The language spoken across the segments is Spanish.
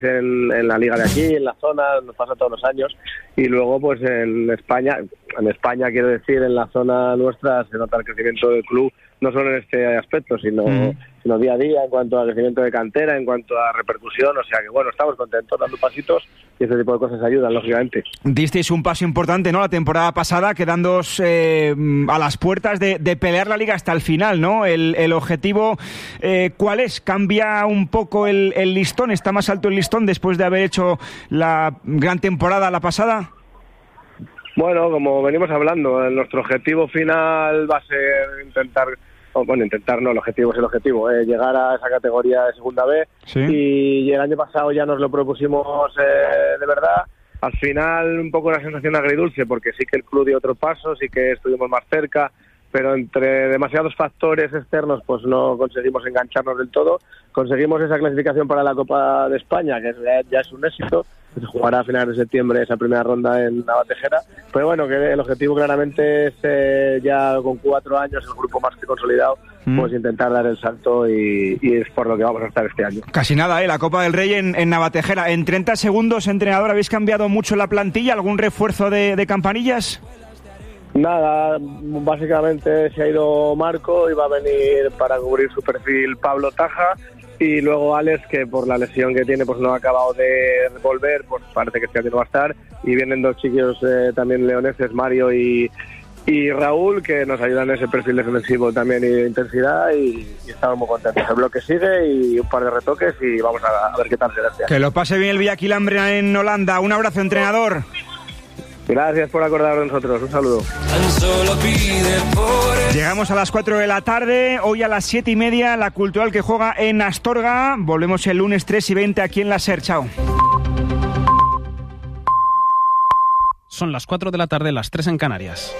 en la liga de aquí, en la zona, nos pasa todos los años, y luego pues en España quiero decir, en la zona nuestra se nota el crecimiento del club, no solo en este aspecto, sino día a día, en cuanto a crecimiento de cantera, en cuanto a repercusión, o sea que bueno, estamos contentos dando pasitos y este tipo de cosas ayudan, lógicamente. Disteis un paso importante, ¿no?, la temporada pasada, quedándoos a las puertas de pelear la liga hasta el final, ¿no? El objetivo, ¿cuál es? ¿Cambia un poco el listón? ¿Está más alto el listón después de haber hecho la gran temporada la pasada? Bueno, como venimos hablando, nuestro objetivo final va a ser el objetivo es el objetivo, llegar a esa categoría de segunda B, ¿sí? Y el año pasado ya nos lo propusimos de verdad. Al final un poco una sensación agridulce, porque sí que el club dio otro paso, sí que estuvimos más cerca, pero entre demasiados factores externos pues no conseguimos engancharnos del todo. Conseguimos esa clasificación para la Copa de España, que ya es un éxito. Se jugará a finales de septiembre esa primera ronda en Navatejera, pero bueno, que el objetivo claramente es ya con 4 años el grupo más que consolidado, pues intentar dar el salto y es por lo que vamos a estar este año. Casi nada, la Copa del Rey en Navatejera. En 30 segundos, entrenador, ¿habéis cambiado mucho la plantilla? ¿Algún refuerzo de Campanillas? Nada, básicamente se ha ido Marco y va a venir para cubrir su perfil Pablo Taja, y luego Alex, que por la lesión que tiene pues no ha acabado de volver, pues parece que este año no va a estar, y vienen 2 chicos también leoneses, Mario y Raúl, que nos ayudan en ese perfil defensivo también y de intensidad, y estamos muy contentos. El bloque sigue y un par de retoques y vamos a ver qué tal será este año. Que lo pase bien el Villaquilambre en Holanda. Un abrazo, entrenador. Gracias por acordaros de nosotros, un saludo. Llegamos a las 4 de la tarde, hoy a las 7:30 la Cultural que juega en Astorga. Volvemos el lunes 3:20 aquí en la SER. Chao. Son las 4 de la tarde, las 3 en Canarias.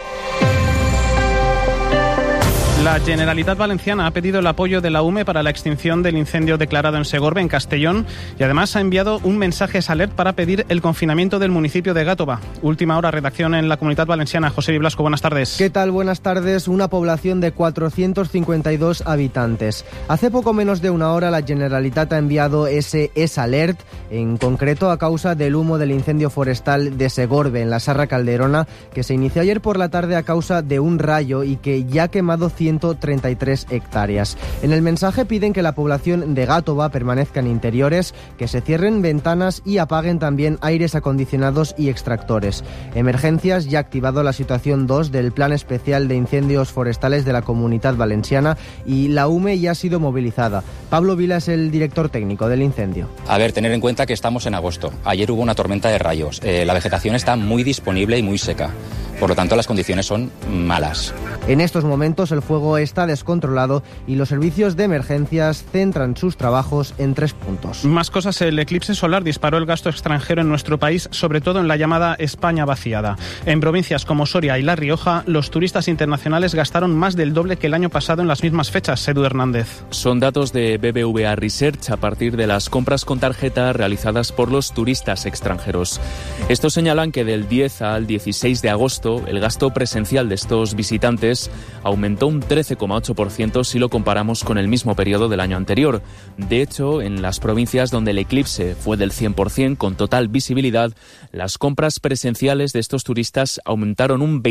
La Generalitat Valenciana ha pedido el apoyo de la UME para la extinción del incendio declarado en Segorbe, en Castellón, y además ha enviado un mensaje a Salert para pedir el confinamiento del municipio de Gàtova. Última hora, redacción en la Comunitat Valenciana. José Blasco, buenas tardes. ¿Qué tal? Buenas tardes. Una población de 452 habitantes. Hace poco menos de una hora la Generalitat ha enviado ese alert, en concreto a causa del humo del incendio forestal de Segorbe, en la Sarra Calderona, que se inició ayer por la tarde a causa de un rayo y que ya ha quemado 133 hectáreas. En el mensaje piden que la población de Gàtova permanezca en interiores, que se cierren ventanas y apaguen también aires acondicionados y extractores. Emergencias ya ha activado la situación 2 del Plan Especial de Incendios Forestales de la Comunitat Valenciana y la UME ya ha sido movilizada. Pablo Vila es el director técnico del incendio. A ver, tener en cuenta que estamos en agosto. Ayer hubo una tormenta de rayos. La vegetación está muy disponible y muy seca. Por lo tanto, las condiciones son malas. En estos momentos el fuego está descontrolado y los servicios de emergencias centran sus trabajos en 3 puntos. Más cosas. El eclipse solar disparó el gasto extranjero en nuestro país, sobre todo en la llamada España vaciada. En provincias como Soria y La Rioja, los turistas internacionales gastaron más del doble que el año pasado en las mismas fechas. Edu Hernández. Son datos de BBVA Research a partir de las compras con tarjeta realizadas por los turistas extranjeros. Estos señalan que del 10 al 16 de agosto el gasto presencial de estos visitantes aumentó un 13,8% si lo comparamos con el mismo periodo del año anterior. De hecho, en las provincias donde el eclipse fue del 100% con total visibilidad, las compras presenciales de estos turistas aumentaron un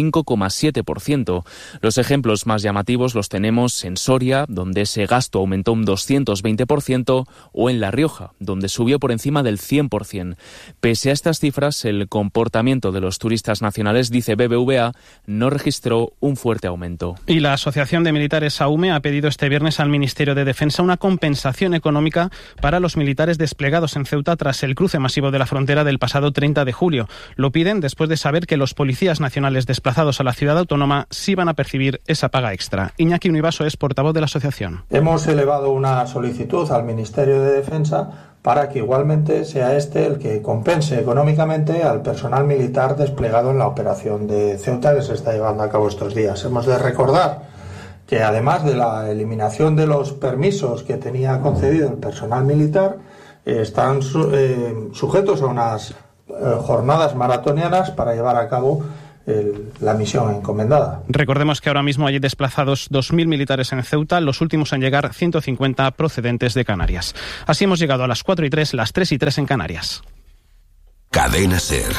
25,7%. Los ejemplos más llamativos los tenemos en Soria, donde ese gasto aumentó un 220%, o en La Rioja, donde subió por encima del 100%. Pese a estas cifras, el comportamiento de los turistas nacionales, dice BBVA, no registró un fuerte aumento. Y la Asociación de Militares AUME ha pedido este viernes al Ministerio de Defensa una compensación económica para los militares desplegados en Ceuta tras el cruce masivo de la frontera del pasado 30 de julio. Lo piden después de saber que los policías nacionales desplazados a la ciudad autónoma sí van a percibir esa paga extra. Iñaki Univaso es portavoz de la asociación. Hemos elevado una solicitud al Ministerio de Defensa para que igualmente sea este el que compense económicamente al personal militar desplegado en la operación de Ceuta que se está llevando a cabo estos días. Hemos de recordar que además de la eliminación de los permisos que tenía concedido el personal militar, están sujetos a unas jornadas maratonianas para llevar a cabo la misión encomendada. Recordemos que ahora mismo hay desplazados 2.000 militares en Ceuta, los últimos en llegar 150 procedentes de Canarias. Así hemos llegado a las 4:03, las 3:03 en Canarias. Cadena SER.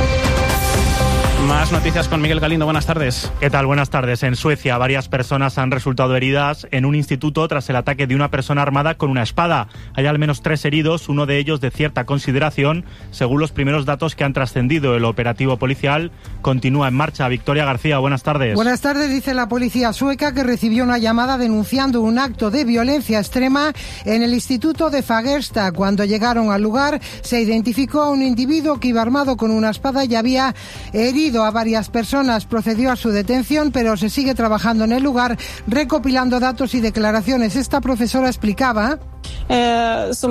Más noticias con Miguel Galindo. Buenas tardes. ¿Qué tal? Buenas tardes. En Suecia, varias personas han resultado heridas en un instituto tras el ataque de una persona armada con una espada. Hay al menos 3 heridos, uno de ellos de cierta consideración, según los primeros datos que han trascendido. El operativo policial continúa en marcha. Victoria García, buenas tardes. Buenas tardes. Dice la policía sueca que recibió una llamada denunciando un acto de violencia extrema en el instituto de Fagersta. Cuando llegaron al lugar, se identificó a un individuo que iba armado con una espada y había herido a varias personas. Procedió a su detención, pero se sigue trabajando en el lugar recopilando datos y declaraciones. Esta profesora explicaba que se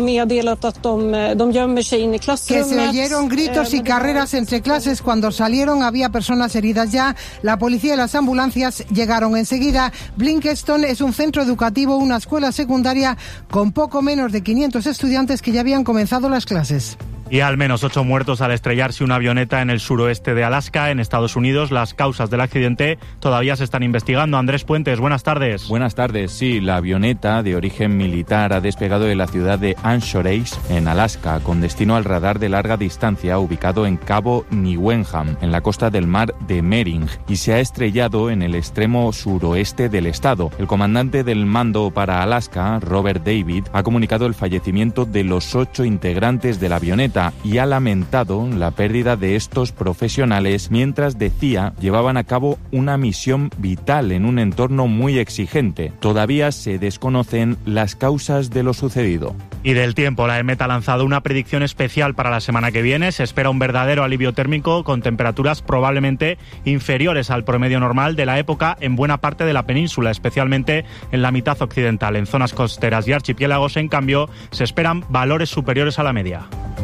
oyeron gritos y carreras entre clases. Cuando salieron había personas heridas ya. La policía y las ambulancias llegaron enseguida. Blinkeston es un centro educativo, una escuela secundaria con poco menos de 500 estudiantes que ya habían comenzado las clases. Y al menos 8 muertos al estrellarse una avioneta en el suroeste de Alaska, en Estados Unidos. Las causas del accidente todavía se están investigando. Andrés Puentes, buenas tardes. Buenas tardes. Sí, la avioneta de origen militar ha despegado de la ciudad de Anchorage, en Alaska, con destino al radar de larga distancia ubicado en Cabo Newenham, en la costa del mar de Mering, y se ha estrellado en el extremo suroeste del estado. El comandante del mando para Alaska, Robert David, ha comunicado el fallecimiento de los 8 integrantes de la avioneta y ha lamentado la pérdida de estos profesionales mientras, decía, llevaban a cabo una misión vital en un entorno muy exigente. Todavía se desconocen las causas de lo sucedido. Y del tiempo, la EMET ha lanzado una predicción especial para la semana que viene. Se espera un verdadero alivio térmico con temperaturas probablemente inferiores al promedio normal de la época en buena parte de la península, especialmente en la mitad occidental. En zonas costeras y archipiélagos, en cambio, se esperan valores superiores a la media.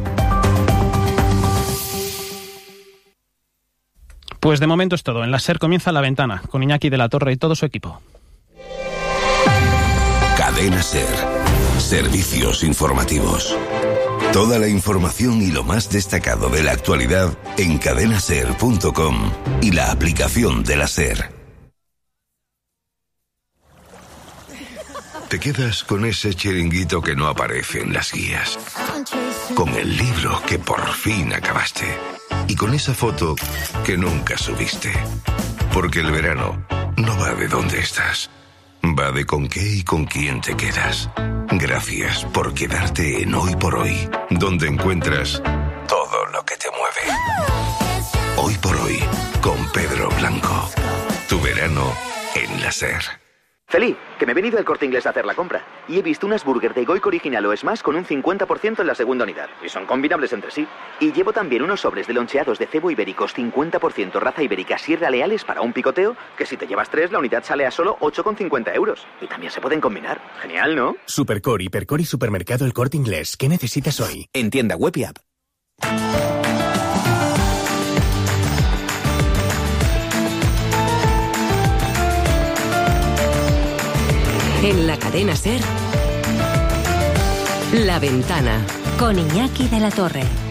Pues de momento es todo. En la SER comienza La Ventana, con Iñaki de la Torre y todo su equipo. Cadena SER. Servicios informativos. Toda la información y lo más destacado de la actualidad en cadenaser.com y la aplicación de la SER. Te quedas con ese chiringuito que no aparece en las guías, con el libro que por fin acabaste y con esa foto que nunca subiste. Porque el verano no va de dónde estás, va de con qué y con quién te quedas. Gracias por quedarte en Hoy por Hoy, donde encuentras todo lo que te mueve. Hoy por Hoy, con Pedro Blanco. Tu verano en la SER. Feli, que me he venido al Corte Inglés a hacer la compra y he visto unas burger de Goico original o Smash con un 50% en la segunda unidad y son combinables entre sí. Y llevo también unos sobres de loncheados de cebo ibéricos 50% raza ibérica Sierra Leales para un picoteo, que si te llevas 3 la unidad sale a solo 8,50 €. Y también se pueden combinar. Genial, ¿no? Supercore, Hipercore y Supermercado El Corte Inglés. ¿Qué necesitas hoy? En tienda web y app. En la cadena SER, La Ventana, con Iñaki de la Torre.